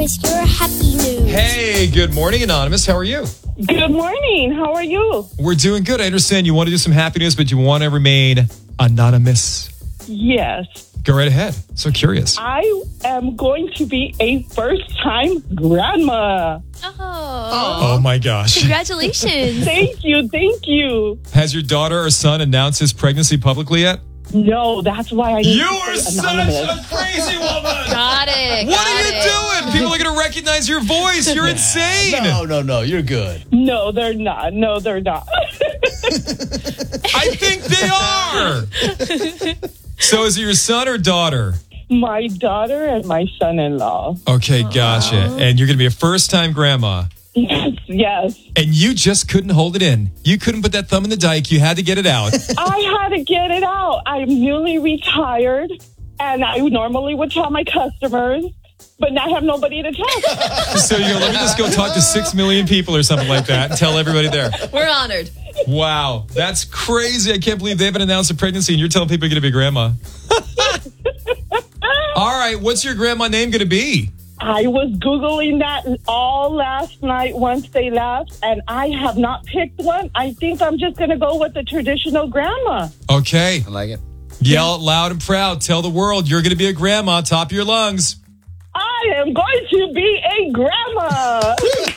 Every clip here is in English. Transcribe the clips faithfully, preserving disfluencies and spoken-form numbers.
Your happy news. Hey, good morning, Anonymous. How are you? Good morning. How are you? We're doing good. I understand you want to do some happy news, but you want to remain anonymous. Yes. Go right ahead. So curious. I am going to be a first-time grandma. Oh. Oh, my gosh. Congratulations. Thank you. Thank you. Has your daughter or son announced his pregnancy publicly yet? No, that's why I need You to are stay such anonymous. a crazy woman. Got it. What got are you it. doing? People are going to recognize your voice. You're insane. No, no, no. You're good. No, they're not. No, they're not. I think they are. So is it your son or daughter? My daughter and my son-in-law. Okay, gotcha. And you're going to be a first-time grandma. Yes, yes. And you just couldn't hold it in. You couldn't put that thumb in the dike. You had to get it out. I had to get it out. I'm newly retired, and I normally would tell my customers, but now I have nobody to tell. So you go, let me just go talk to six million people or something like that and tell everybody there. We're honored. Wow, that's crazy. I can't believe they haven't announced a pregnancy and you're telling people you're going to be grandma. All right, what's your grandma name going to be? I was Googling that all last night once they left, and I have not picked one. I think I'm just going to go with the traditional grandma. Okay. I like it. Yell it loud and proud. Tell the world you're going to be a grandma. Top of your lungs. I am going to be a grandma.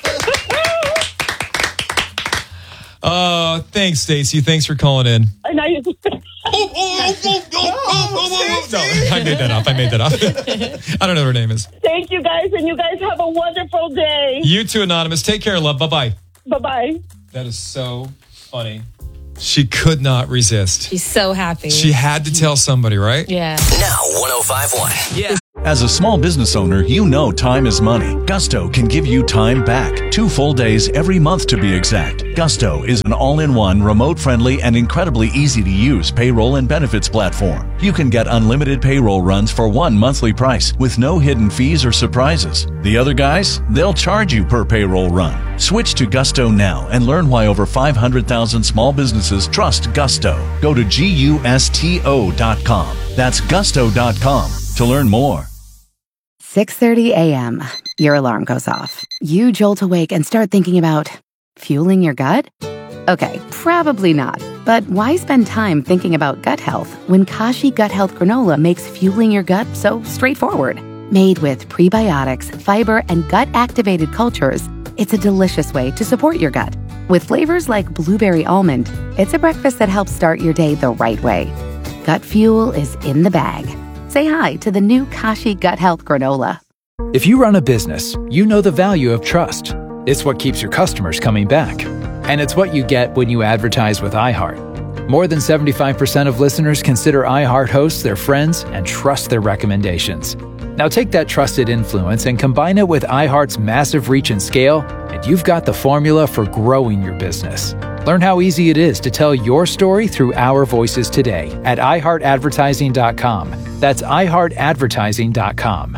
Uh, thanks, Stacey. Thanks for calling in. And I, Oh, oh, oh, oh, oh, oh, oh, oh. No, I made that up. I made that up. I don't know what her name is. thank you guys, and you guys have a wonderful day. You too, Anonymous. Take care, love. Bye-bye. Bye-bye. That is so funny. She could not resist. She's so happy. She had to tell somebody, right? yeah. Now one oh five point one. Yeah. As a small business owner, you know time is money. Gusto can give you time back. Two full days every month to be exact. Gusto is an all-in-one, remote-friendly, and incredibly easy-to-use payroll and benefits platform. You can get unlimited payroll runs for one monthly price with no hidden fees or surprises. The other guys, they'll charge you per payroll run. Switch to Gusto now and learn why over five hundred thousand small businesses trust Gusto. Go to gusto dot com. That's gusto dot com to learn more. six thirty a.m. Your alarm goes off. You jolt awake and start thinking about fueling your gut? Okay, probably not. But why spend time thinking about gut health when Kashi Gut Health Granola makes fueling your gut so straightforward? Made with prebiotics, fiber, and gut-activated cultures, it's a delicious way to support your gut. With flavors like blueberry almond, it's a breakfast that helps start your day the right way. Gut fuel is in the bag. Say hi to the new Kashi Gut Health Granola. If you run a business, you know the value of trust. It's what keeps your customers coming back. And it's what you get when you advertise with iHeart. More than seventy-five percent of listeners consider iHeart hosts their friends and trust their recommendations. Now take that trusted influence and combine it with iHeart's massive reach and scale, and you've got the formula for growing your business. Learn how easy it is to tell your story through our voices today at i heart advertising dot com. That's i heart advertising dot com.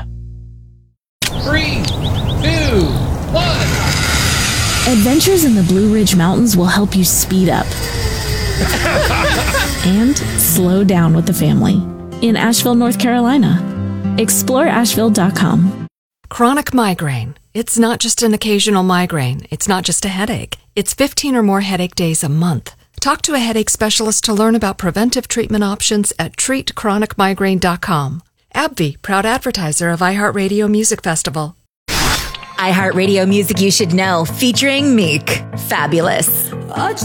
Three, two, one. Adventures in the Blue Ridge Mountains will help you speed up and slow down with the family in Asheville, North Carolina. explore asheville dot com. Chronic migraine. It's not just an occasional migraine. It's not just a headache. It's fifteen or more headache days a month. Talk to a headache specialist to learn about preventive treatment options at treat chronic migraine dot com. AbbVie, proud advertiser of iHeartRadio Music Festival. iHeartRadio Music You Should Know, featuring Meek. Fabulous.